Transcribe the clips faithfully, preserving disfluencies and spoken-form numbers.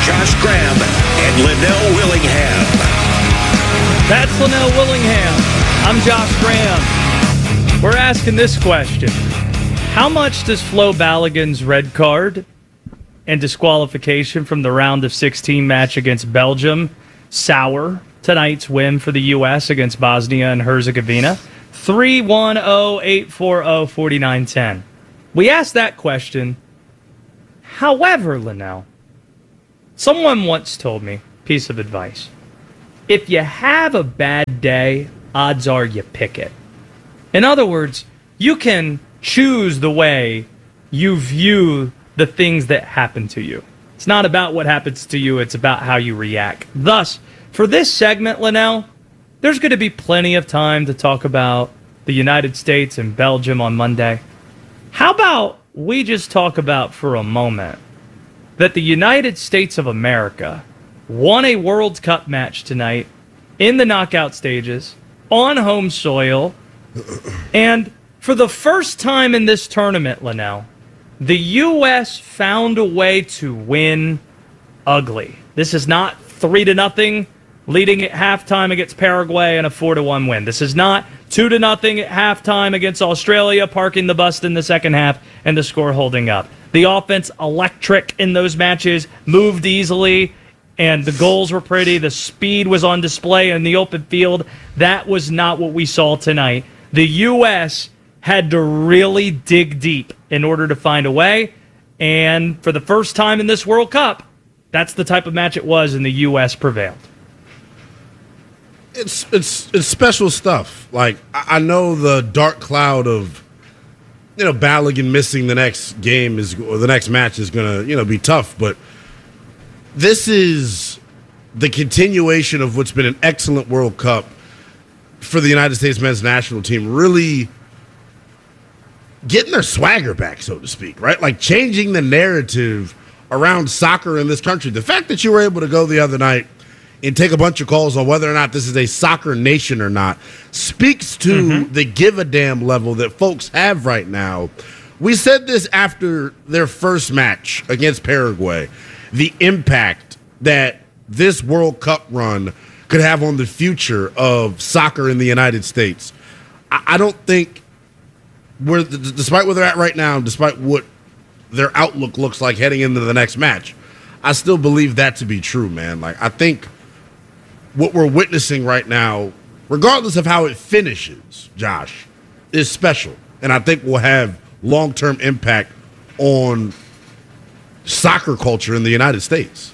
Josh Graham and Linnell Willingham. That's Linnell Willingham. I'm Josh Graham. We're asking this question. How much does Flo Balogun's red card and disqualification from the round of sixteen match against Belgium sour tonight's win for the U S against Bosnia and Herzegovina? three one zero, eight four zero, four nine one zero. We asked that question. However, Linnell, someone once told me, piece of advice, if you have a bad day, odds are you pick it. In other words, you can choose the way you view the things that happen to you. It's not about what happens to you, it's about how you react. Thus, for this segment, Linnell, there's going to be plenty of time to talk about the United States and Belgium on Monday. How about we just talk about for a moment that the United States of America won a World Cup match tonight in the knockout stages on home soil, and for the first time in this tournament, Linnell, the U S found a way to win ugly. This is not three to nothing, leading at halftime against Paraguay and a four to one win. This is not two to nothing at halftime against Australia, parking the bus in the second half and the score holding up. The offense electric in those matches, moved easily, and the goals were pretty. The speed was on display in the open field. That was not what we saw tonight. The U S had to really dig deep in order to find a way, and for the first time in this World Cup, that's the type of match it was, and the U S prevailed. It's it's it's special stuff. Like, I know the dark cloud of, you know, Balogun missing the next game is or the next match is gonna, you know, be tough, but this is the continuation of what's been an excellent World Cup for the United States men's national team, really getting their swagger back, so to speak, right? Like changing the narrative around soccer in this country. The fact that you were able to go the other night and take a bunch of calls on whether or not this is a soccer nation or not speaks to mm-hmm. the give-a-damn level that folks have right now. We said this after their first match against Paraguay, the impact that this World Cup run could have on the future of soccer in the United States. I, I don't think, we're, despite where they're at right now, despite what their outlook looks like heading into the next match, I still believe that to be true, man. Like, I think what we're witnessing right now, regardless of how it finishes, Josh, is special. And I think will have long-term impact on soccer culture in the United States.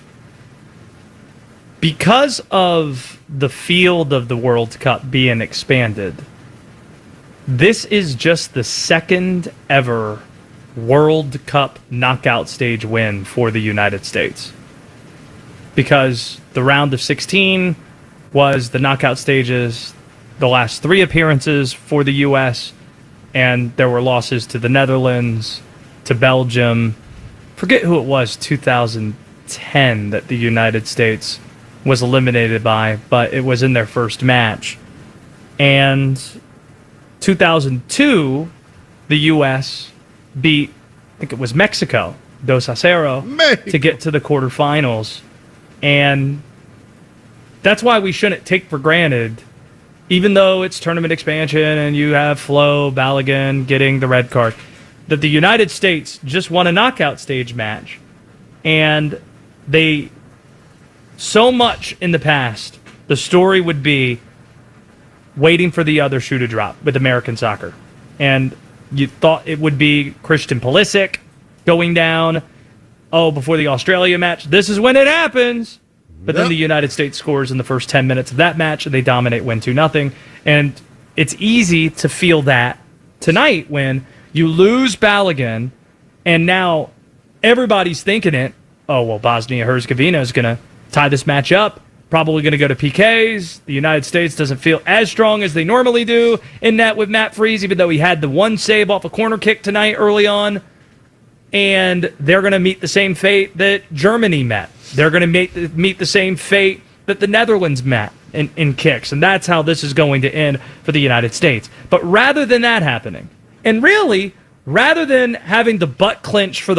Because of the field of the World Cup being expanded, this is just the second ever World Cup knockout stage win for the United States. Because the round of sixteen was the knockout stages, the last three appearances for the U S, and there were losses to the Netherlands, to Belgium. Forget who it was, two thousand ten, that the United States was eliminated by, but it was in their first match. And two thousand two, the U S beat, I think it was Mexico, dos a cero, Mexico. to get to the quarterfinals. And that's why we shouldn't take for granted, even though it's tournament expansion and you have Flo Balogun getting the red card, that the United States just won a knockout stage match. And they, so much in the past, the story would be waiting for the other shoe to drop with American soccer. And you thought it would be Christian Pulisic going down, oh, before the Australia match, this is when it happens. But then the United States scores in the first ten minutes of that match, and they dominate, win two nothing. And it's easy to feel that tonight when you lose Balogun, and now everybody's thinking it, oh, well, Bosnia-Herzegovina is going to tie this match up, probably going to go to P Ks. The United States doesn't feel as strong as they normally do in net with Matt Freese, even though he had the one save off a corner kick tonight early on. And they're going to meet the same fate that Germany met. They're going to meet, meet the same fate that the Netherlands met in, in kicks. And that's how this is going to end for the United States. But rather than that happening, and really, rather than having the butt clench for the